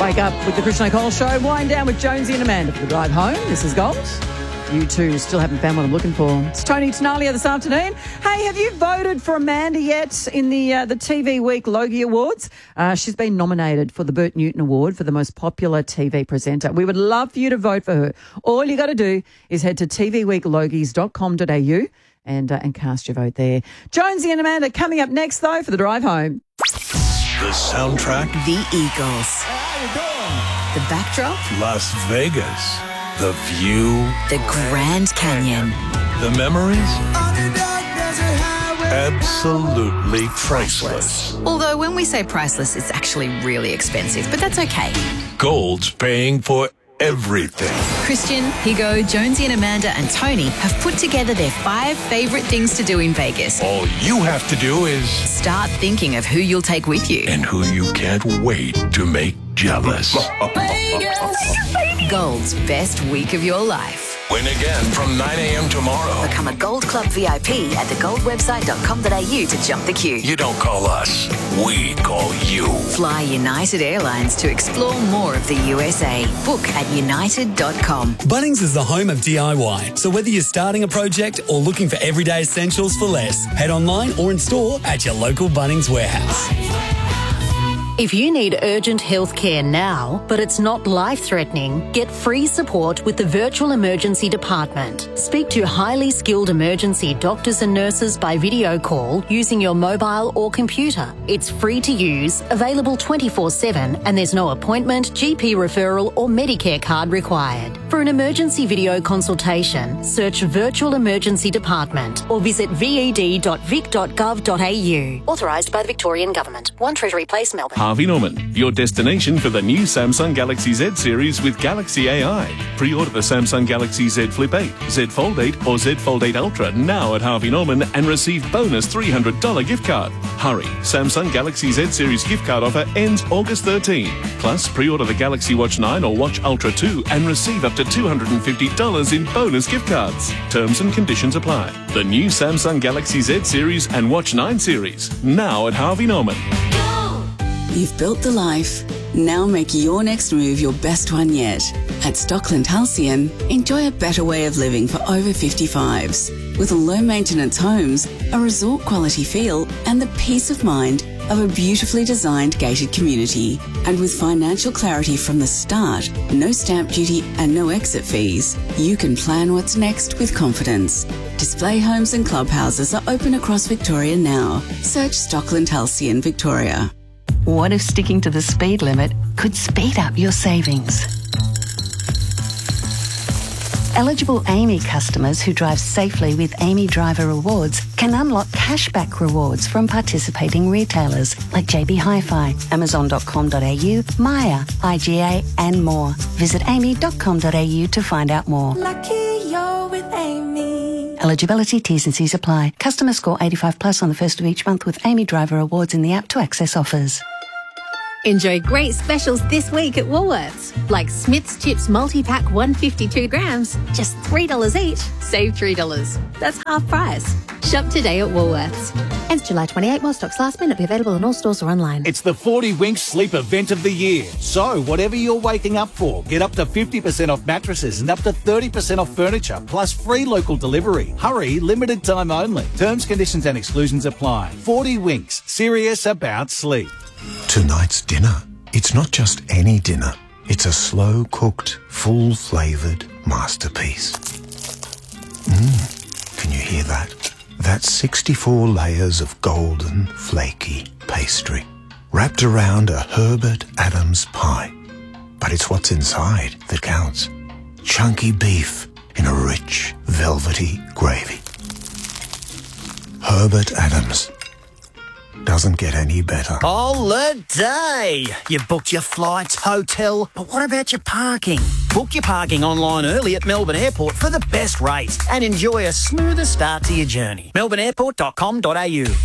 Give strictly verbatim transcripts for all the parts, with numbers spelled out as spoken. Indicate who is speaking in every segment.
Speaker 1: Wake up with the Christian O'Connell Show. Wind down with Jonesy and Amanda for the drive home. This is Gold. You two still haven't found what I'm looking for. It's Tony Tenalia this afternoon. Hey, have you voted for Amanda yet in the uh, the T V Week Logie Awards? Uh, she's been nominated for the Bert Newton Award for the most popular T V presenter. We would love for you to vote for her. All you got to do is head to t v week logies dot com dot a u and, uh, and cast your vote there. Jonesy and Amanda coming up next, though, for the drive home.
Speaker 2: The soundtrack.
Speaker 3: The Eagles.
Speaker 2: How you doing?
Speaker 3: The backdrop.
Speaker 2: Las Vegas. The view.
Speaker 3: The Grand Canyon.
Speaker 2: The memories. Absolutely priceless.
Speaker 3: Although when we say priceless, it's actually really expensive, but that's okay.
Speaker 2: Gold's paying for everything.
Speaker 3: Christian, Higo, Jonesy and Amanda and Tony have put together their five favourite things to do in Vegas.
Speaker 2: All you have to do is
Speaker 3: start thinking of who you'll take with you.
Speaker 2: And who you can't wait to make jealous.
Speaker 3: Gold's best week of your life.
Speaker 2: Win again from nine a.m. tomorrow.
Speaker 3: Become a Gold Club V I P at the gold website dot com dot a u to jump the queue.
Speaker 2: You don't call us, we call you.
Speaker 3: Fly United Airlines to explore more of the U S A. Book at united dot com.
Speaker 4: Bunnings is the home of D I Y, so whether you're starting a project or looking for everyday essentials for less, head online or in store at your local Bunnings warehouse.
Speaker 5: If you need urgent health care now, but it's not life-threatening, get free support with the Virtual Emergency Department. Speak to highly skilled emergency doctors and nurses by video call using your mobile or computer. It's free to use, available twenty-four seven, and there's no appointment, G P referral or Medicare card required. For an emergency video consultation, search Virtual Emergency Department or visit v e d dot vic dot gov dot a u. Authorised by the Victorian Government. one Treasury Place, Melbourne.
Speaker 6: Harvey Norman, your destination for the new Samsung Galaxy Z series with Galaxy A I. Pre-order the Samsung Galaxy Z Flip eight, Z Fold eight or Z Fold eight Ultra now at Harvey Norman and receive bonus three hundred dollars gift card. Hurry, Samsung Galaxy Z series gift card offer ends August thirteenth. Plus, pre-order the Galaxy Watch nine or Watch Ultra two and receive up to two hundred fifty dollars in bonus gift cards. Terms and conditions apply. The new Samsung Galaxy Z series and Watch nine series now at Harvey Norman.
Speaker 7: You've built the life. Now make your next move your best one yet. At Stockland Halcyon, enjoy a better way of living for over fifty-fives. With low-maintenance homes, a resort-quality feel, and the peace of mind of a beautifully designed gated community. And with financial clarity from the start, no stamp duty and no exit fees, you can plan what's next with confidence. Display homes and clubhouses are open across Victoria now. Search Stockland Halcyon Victoria.
Speaker 8: What if sticking to the speed limit could speed up your savings? Eligible Amy customers who drive safely with Amy Driver Rewards can unlock cashback rewards from participating retailers like J B Hi-Fi, amazon dot com dot a u, Maya, I G A and more. Visit amy dot com dot a u to find out more.
Speaker 9: Lucky you're with Amy.
Speaker 8: Eligibility, T's and C's apply. Customer score eighty-five plus on the first of each month with Amy Driver Rewards in the app to access offers.
Speaker 10: Enjoy great specials this week at Woolworths, like Smith's Chips multi-pack one hundred fifty-two grams, just three dollars each. Save three dollars. That's half price. Shop today at Woolworths. Ends July twenty-eighth while stocks last. May not be available in all stores or online.
Speaker 11: It's the forty Winks Sleep Event of the Year. So, whatever you're waking up for, get up to fifty percent off mattresses and up to thirty percent off furniture, plus free local delivery. Hurry, limited time only. Terms, conditions and exclusions apply. forty Winks, serious about sleep.
Speaker 12: Tonight's dinner. It's not just any dinner. It's a slow-cooked, full-flavoured masterpiece. Mmm, can you hear that? That's sixty-four layers of golden, flaky pastry, wrapped around a Herbert Adams pie. But it's what's inside that counts. Chunky beef in a rich, velvety gravy. Herbert Adams. Doesn't get any better.
Speaker 13: Holiday! You booked your flights, hotel, but what about your parking? Book your parking online early at Melbourne Airport for the best rates and enjoy a smoother start to your journey. melbourne airport dot com dot a u.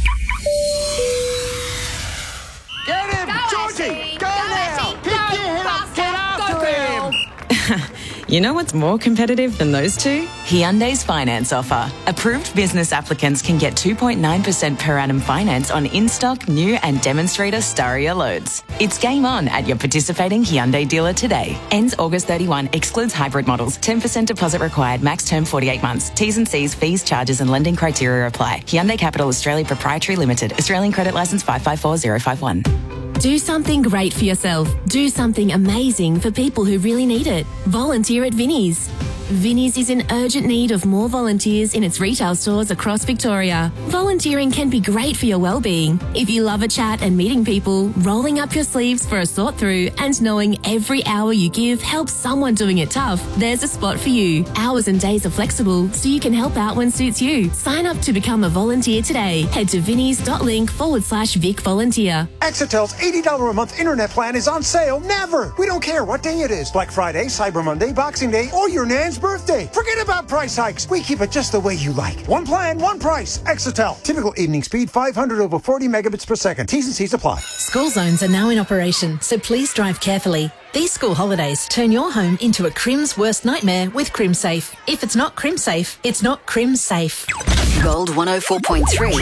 Speaker 9: Get him,
Speaker 14: Go,
Speaker 9: Georgie!
Speaker 14: Ashley.
Speaker 9: Go,
Speaker 14: Go,
Speaker 9: now!
Speaker 14: Ashley.
Speaker 9: Pick
Speaker 14: Go,
Speaker 9: your head up!
Speaker 14: faster.
Speaker 9: Get after
Speaker 14: Go,
Speaker 9: him!
Speaker 14: You know what's more competitive than those two?
Speaker 15: Hyundai's finance offer. Approved business applicants can get two point nine percent per annum finance on in-stock, new and demonstrator Staria loads. It's game on at your participating Hyundai dealer today. Ends August thirty-first, excludes hybrid models. ten percent deposit required, max term forty-eight months. T's and C's, fees, charges and lending criteria apply. Hyundai Capital Australia Proprietary Limited. Australian credit licence five five four zero five one.
Speaker 16: Do something great for yourself. Do something amazing for people who really need it. Volunteer at Vinnie's. Vinnie's is in urgent need of more volunteers in its retail stores across Victoria. Volunteering can be great for your well-being. If you love a chat and meeting people, rolling up your sleeves for a sort through and knowing every hour you give helps someone doing it tough, there's a spot for you. Hours and days are flexible, so you can help out when suits you. Sign up to become a volunteer today. Head to vinnies.link forward slash Vic Volunteer.
Speaker 17: Exetel's eighty dollars a month internet plan is on sale. Never! We don't care what day it is. Black Friday, Cyber Monday, Boxing Day, or your nan's birthday. Forget about price hikes. We keep it just the way you like. One plan, one price. Exetel. Typical evening speed, five hundred over forty megabits per second. T's and C's apply.
Speaker 18: School zones are now in operation, so please drive carefully. These school holidays turn your home into a Crim's worst nightmare with CrimSafe. If it's not CrimSafe, it's not CrimSafe.
Speaker 5: Gold one oh four point three.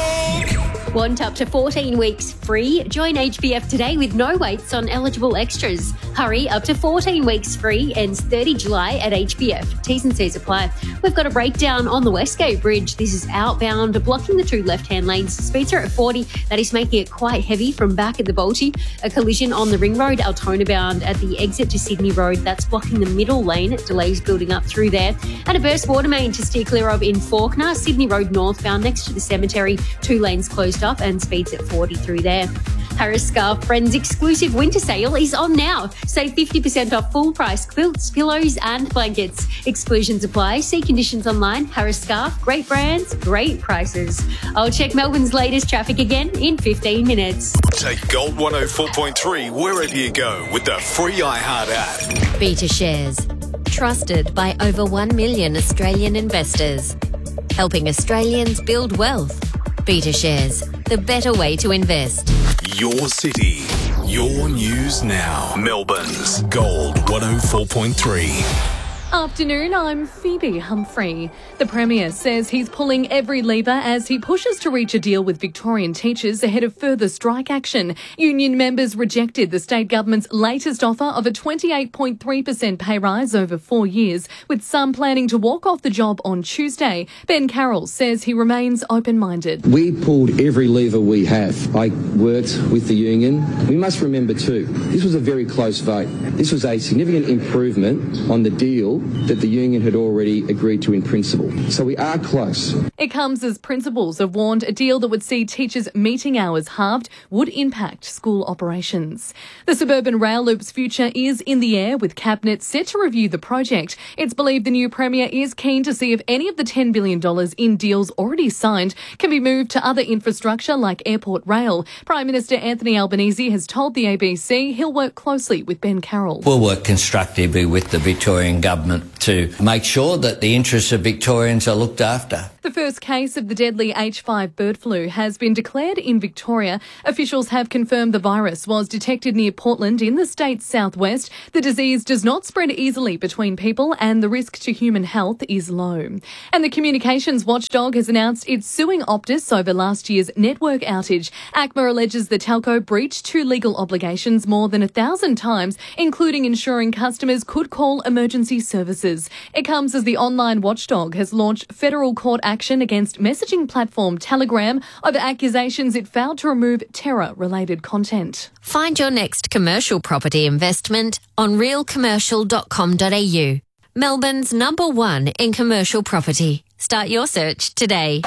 Speaker 10: Want up to fourteen weeks free? Join H B F today with no waits on eligible extras. Hurry, up to fourteen weeks free, ends thirtieth of July at H B F. T's and C's apply. We've got a breakdown on the Westgate Bridge. This is outbound, blocking the two left-hand lanes. Speeds are at forty. That is making it quite heavy from back at the Balti. A collision on the Ring Road, Altona bound at the exit to Sydney Road. That's blocking the middle lane. Delays building up through there. And a burst water main to steer clear of in Fawkner. Sydney Road northbound next to the cemetery. Two lanes closed up and speeds at forty through there. Harris Scarf Friends exclusive winter sale is on now. Save fifty percent off full price quilts, pillows and blankets. Exclusions apply. See conditions online. Harris Scarf, great brands, great prices. I'll check Melbourne's latest traffic again in fifteen minutes.
Speaker 2: Take Gold one oh four point three wherever you go with the free iHeart app.
Speaker 19: Beta Shares. Trusted by over one million Australian investors. Helping Australians build wealth. Beta Shares. The better way to invest.
Speaker 2: Your city, your news now. Melbourne's Gold one oh four point three.
Speaker 20: Afternoon, I'm Phoebe Humphrey. The Premier says he's pulling every lever as he pushes to reach a deal with Victorian teachers ahead of further strike action. Union members rejected the state government's latest offer of a twenty-eight point three percent pay rise over four years, with some planning to walk off the job on Tuesday. Ben Carroll says he remains open-minded.
Speaker 21: We pulled every lever we have. I worked with the union. We must remember too, this was a very close vote. This was a significant improvement on the deal that the union had already agreed to in principle. So we are close.
Speaker 20: It comes as principals have warned a deal that would see teachers' meeting hours halved would impact school operations. The suburban rail loop's future is in the air, with Cabinet set to review the project. It's believed the new Premier is keen to see if any of the ten billion dollars in deals already signed can be moved to other infrastructure like airport rail. Prime Minister Anthony Albanese has told the A B C he'll work closely with Ben Carroll.
Speaker 22: We'll work constructively with the Victorian government to make sure that the interests of Victorians are looked after.
Speaker 20: The first case of the deadly H five bird flu has been declared in Victoria. Officials have confirmed the virus was detected near Portland in the state's southwest. The disease does not spread easily between people and the risk to human health is low. And the communications watchdog has announced it's suing Optus over last year's network outage. A C M A alleges the telco breached two legal obligations more than a thousand times, including ensuring customers could call emergency services. It comes as the online watchdog has launched federal court action against messaging platform Telegram over accusations it failed to remove terror-related content.
Speaker 19: Find your next commercial property investment on real commercial dot com dot a u. Melbourne's number one in commercial property. Start your search today.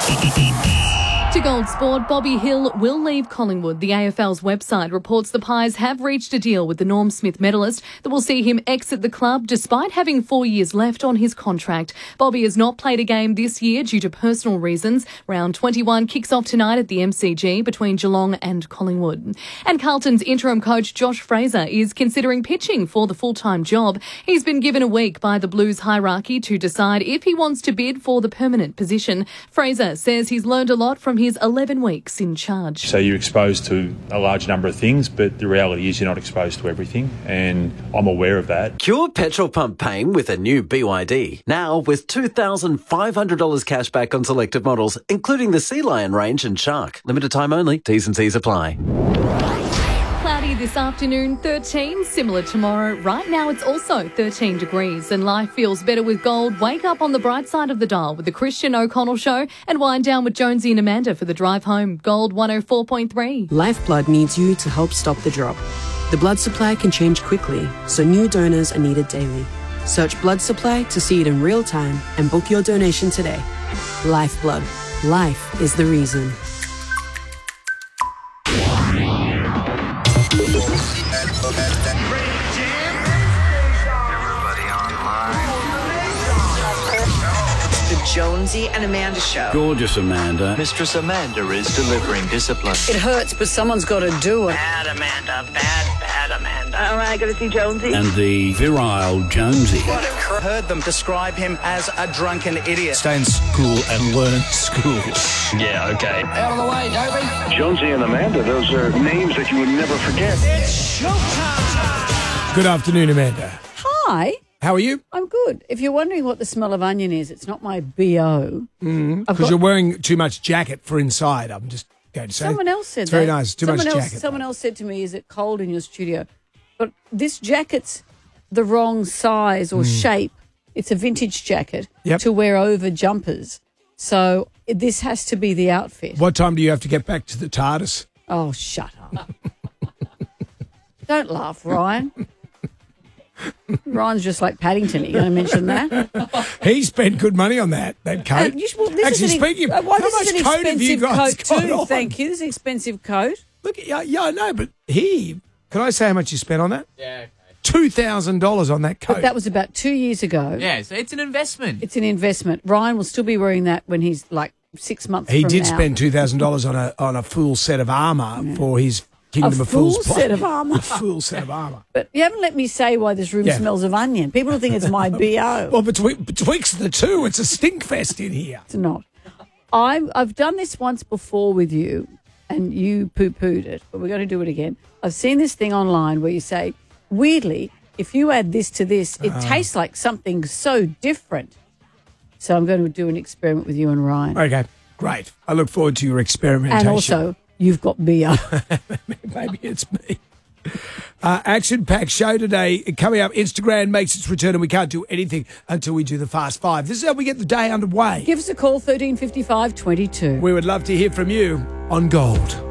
Speaker 20: To Gold Sport, Bobby Hill will leave Collingwood. The A F L's website reports the Pies have reached a deal with the Norm Smith medalist that will see him exit the club despite having four years left on his contract. Bobby has not played a game this year due to personal reasons. Round twenty-one kicks off tonight at the M C G between Geelong and Collingwood. And Carlton's interim coach Josh Fraser is considering pitching for the full-time job. He's been given a week by the Blues hierarchy to decide if he wants to bid for the permanent position. Fraser says he's learned a lot from his eleven weeks in charge.
Speaker 1: So you're exposed to a large number of things, but the reality is you're not exposed to everything, and I'm aware of that.
Speaker 3: Cure petrol pump pain with a new B Y D. Now with two thousand five hundred dollars cash back on selected models, including the Sea Lion range and Shark. Limited time only. T's and C's apply.
Speaker 20: Cloudy this afternoon, thirteen, similar tomorrow. Right now it's also thirteen degrees and life feels better with gold. Wake up on the bright side of the dial with the Christian O'Connell Show and wind down with Jonesy and Amanda for the drive home. Gold one oh four point three.
Speaker 23: Lifeblood needs you to help stop the drop. The blood supply can change quickly, so new donors are needed daily. Search blood supply to see it in real time and book your donation today. Lifeblood. Life is the reason.
Speaker 24: The Jonesy and Amanda Show.
Speaker 25: Gorgeous Amanda.
Speaker 26: Mistress Amanda is delivering discipline.
Speaker 24: It hurts, but someone's got to do it.
Speaker 26: Bad Amanda, bad, bad Amanda.
Speaker 24: All right, got to see Jonesy.
Speaker 25: And the virile Jonesy.
Speaker 27: Heard them describe him as a drunken idiot.
Speaker 28: Stay in school and learn school.
Speaker 26: Yeah, okay.
Speaker 27: Out of the way, Toby.
Speaker 29: Jonesy and Amanda, those are names that you would never forget.
Speaker 27: It's showtime.
Speaker 30: Good afternoon, Amanda.
Speaker 31: Hi.
Speaker 30: How are you?
Speaker 31: I'm good. If you're wondering what the smell of onion is, it's not my B O.
Speaker 30: Because
Speaker 31: I've got-
Speaker 30: mm, you're wearing too much jacket for inside, I'm just going to say.
Speaker 31: Someone else said
Speaker 30: it's
Speaker 31: that.
Speaker 30: very nice. Too
Speaker 31: someone
Speaker 30: much
Speaker 31: else,
Speaker 30: jacket.
Speaker 31: Someone else said to me, is it cold in your studio? But this jacket's the wrong size or
Speaker 30: Mm.
Speaker 31: shape. It's a vintage jacket
Speaker 30: Yep.
Speaker 31: to wear over jumpers. So this has to be the outfit.
Speaker 30: What time do you have to get back to the TARDIS?
Speaker 31: Oh, shut up. Don't laugh, Ryan. Ryan's just like Paddington. Are you going to mention that?
Speaker 30: He spent good money on that, that coat.
Speaker 31: Uh, you should- well, this
Speaker 30: Actually,
Speaker 31: is an,
Speaker 30: speaking of,
Speaker 31: uh, why,
Speaker 30: how
Speaker 31: this
Speaker 30: much
Speaker 31: is an
Speaker 30: coat have you
Speaker 31: expensive
Speaker 30: guys
Speaker 31: coat
Speaker 30: got
Speaker 31: too.
Speaker 30: on?
Speaker 31: Thank you. This is an expensive coat.
Speaker 30: Look, yeah, yeah, I know, but he, can I say how much you spent on that? Yeah. two thousand dollars on that coat.
Speaker 31: But that was about two years ago.
Speaker 32: Yeah, so it's an investment.
Speaker 31: It's an investment. Ryan will still be wearing that when he's like six months
Speaker 30: He
Speaker 31: from
Speaker 30: did
Speaker 31: now.
Speaker 30: spend two thousand dollars on a on a full set of armour for his Kingdom
Speaker 31: A
Speaker 30: of Fools
Speaker 31: full
Speaker 30: play.
Speaker 31: set of armour.
Speaker 30: A full set of armour.
Speaker 31: But you haven't let me say why this room
Speaker 30: Yeah.
Speaker 31: smells of onion. People will think it's my B O.
Speaker 30: Well, between, betwixt the two, it's a stink fest in here.
Speaker 31: It's not. I'm, I've done this once before with you, and you poo-pooed it, but we're going to do it again. I've seen this thing online where you say, weirdly, if you add this to this, it
Speaker 30: Ah.
Speaker 31: tastes like something so different. So I'm going to do an experiment with you and Ryan.
Speaker 30: Okay, great. I look forward to your experimentation.
Speaker 31: And also, you've got B O.
Speaker 30: Maybe it's me. Uh, action-packed show today. Coming up, Instagram makes its return and we can't do anything until we do the Fast Five. This is how we get the day underway.
Speaker 31: Give us a call, thirteen fifty-five twenty-two.
Speaker 30: We would love to hear from you on Gold.